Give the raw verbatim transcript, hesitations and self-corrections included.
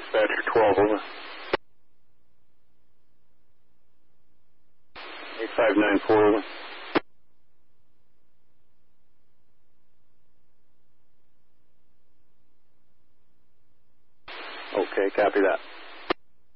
Dispatcher twelve, over. eight five nine four, over. Okay, copy that.